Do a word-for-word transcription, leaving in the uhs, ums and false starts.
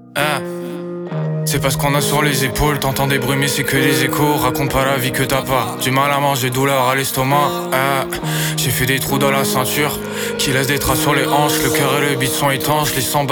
Hein. C'est parce qu'on a sur les épaules, t'entends des bruits mais c'est que des échos. Raconte pas la vie que t'as pas, du mal à manger, douleur à l'estomac. Hein. J'ai fait des trous dans la ceinture qui laissent des traces sur les hanches. Le cœur et le beat sont étanches, les samba